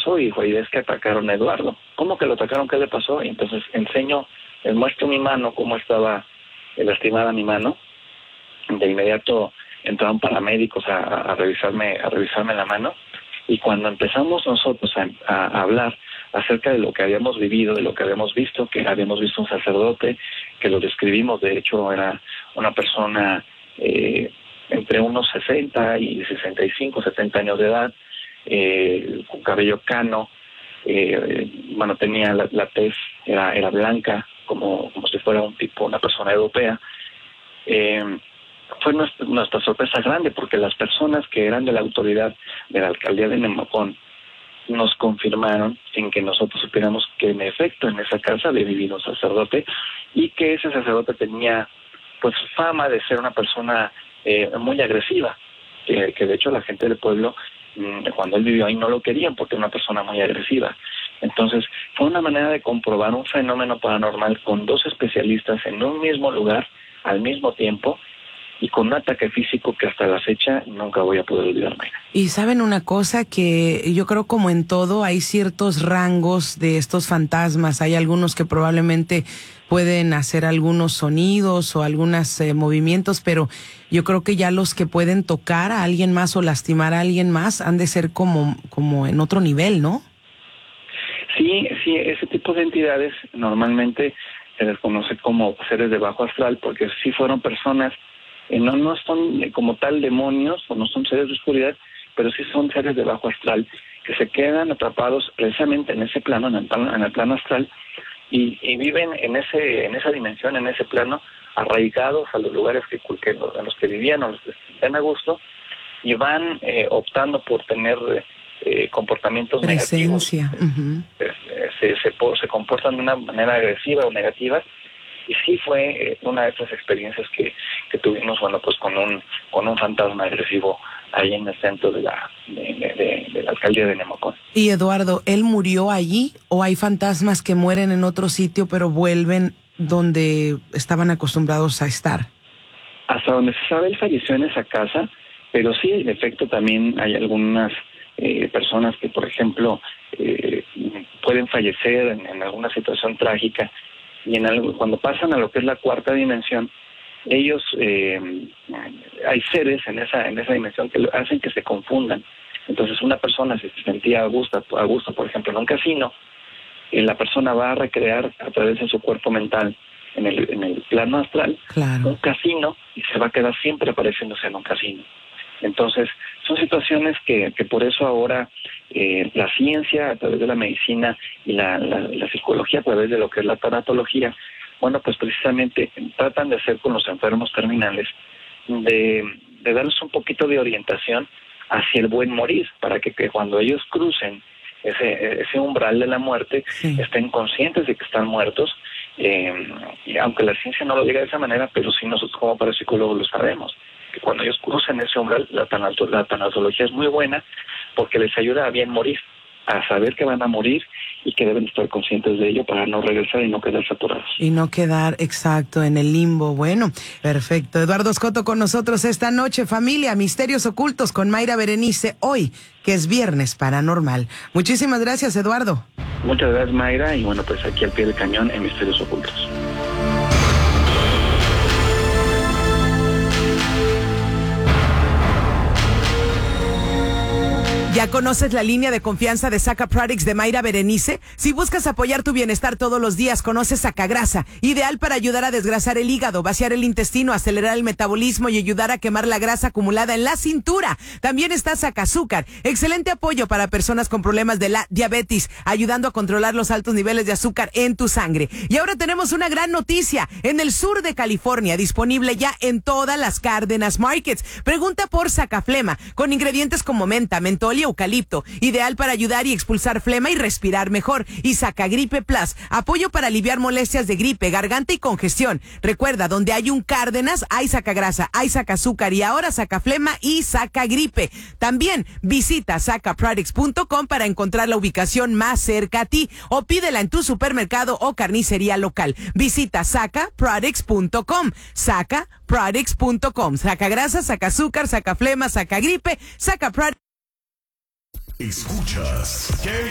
pasó, y fue, y es que atacaron a Eduardo. ¿Cómo que lo atacaron? ¿Qué le pasó? Y entonces les muestro mi mano, cómo estaba lastimada mi mano. De inmediato entraron paramédicos a revisarme la mano, y cuando empezamos nosotros a hablar acerca de lo que habíamos vivido, de lo que habíamos visto, que habíamos visto un sacerdote, que lo describimos, de hecho era una persona entre unos 60 y 65, 70 años de edad, con cabello cano, tenía la tez, era blanca, como si fuera una persona europea. Fue nuestra sorpresa grande, porque las personas que eran de la autoridad de la alcaldía de Nemocón nos confirmaron, sin que nosotros supiéramos, que en efecto en esa casa había vivido un sacerdote, y que ese sacerdote tenía pues fama de ser una persona muy agresiva, que de hecho la gente del pueblo, cuando él vivió ahí, no lo querían porque era una persona muy agresiva. Entonces fue una manera de comprobar un fenómeno paranormal con dos especialistas en un mismo lugar al mismo tiempo, y con un ataque físico que hasta la fecha nunca voy a poder olvidarme. Y saben una cosa, que yo creo, como en todo, hay ciertos rangos de estos fantasmas. Hay algunos que probablemente pueden hacer algunos sonidos o algunos movimientos, pero yo creo que ya los que pueden tocar a alguien más o lastimar a alguien más han de ser como en otro nivel, ¿no? Sí, ese tipo de entidades normalmente se les conoce como seres de bajo astral, porque sí fueron personas, no son como tal demonios, o no son seres de oscuridad, pero sí son seres de bajo astral que se quedan atrapados precisamente en ese plano, en el plano astral, y viven en esa dimensión, en ese plano, arraigados a los lugares en los que vivían, o los que estén a gusto, y van optando por tener comportamientos presencia negativos. Uh-huh. Se comportan de una manera agresiva o negativa. Y sí fue una de esas experiencias que tuvimos, pues con un fantasma agresivo ahí en el centro de la alcaldía de Nemocón. Y Eduardo, ¿él murió allí o hay fantasmas que mueren en otro sitio pero vuelven donde estaban acostumbrados a estar? Hasta donde se sabe, él falleció en esa casa, pero sí, en efecto, también hay algunas personas que, por ejemplo, pueden fallecer en alguna situación trágica, y cuando pasan a lo que es la cuarta dimensión, ellos, hay seres en esa dimensión que hacen que se confundan. Entonces una persona, si se sentía a gusto, por ejemplo, en un casino, la persona va a recrear a través de su cuerpo mental en el plano astral, claro, un casino, y se va a quedar siempre apareciéndose en un casino. Entonces son situaciones que por eso ahora la ciencia, a través de la medicina, y la psicología, a través de lo que es la tanatología, pues precisamente tratan de hacer con los enfermos terminales, de darles un poquito de orientación hacia el buen morir, para que cuando ellos crucen ese umbral de la muerte, sí, estén conscientes de que están muertos, y aunque la ciencia no lo diga de esa manera, pero sí nosotros como parapsicólogos lo sabemos, que cuando ellos cruzan ese umbral, la tanatología es muy buena, porque les ayuda a bien morir, a saber que van a morir y que deben estar conscientes de ello para no regresar y no quedar saturados. Y no quedar, exacto, en el limbo. Bueno, perfecto. Eduardo Escoto con nosotros esta noche, familia, Misterios Ocultos con Mayra Berenice, hoy, que es Viernes Paranormal. Muchísimas gracias, Eduardo. Muchas gracias, Mayra, y pues aquí al pie del cañón en Misterios Ocultos. ¿Ya conoces la línea de confianza de Saca Products de Mayra Berenice? Si buscas apoyar tu bienestar todos los días, conoce Sacagrasa, ideal para ayudar a desgrasar el hígado, vaciar el intestino, acelerar el metabolismo y ayudar a quemar la grasa acumulada en la cintura. También está Sacazúcar, excelente apoyo para personas con problemas de la diabetes, ayudando a controlar los altos niveles de azúcar en tu sangre. Y ahora tenemos una gran noticia, en el sur de California, disponible ya en todas las Cárdenas Markets. Pregunta por Sacaflema, con ingredientes como menta, mentol y eucalipto, ideal para ayudar y expulsar flema y respirar mejor. Y Sacagripe Plus, apoyo para aliviar molestias de gripe, garganta y congestión. Recuerda, donde hay un Cárdenas, hay Sacagrasa, hay Sacazúcar y ahora Sacaflema y Sacagripe. También visita sacaproducts.com para encontrar la ubicación más cerca a ti, o pídela en tu supermercado o carnicería local. Visita sacaproducts.com, sacaproducts.com. Sacagrasa, Sacazúcar, Sacaflema, Sacagripe, Sacaproducts. Escuchas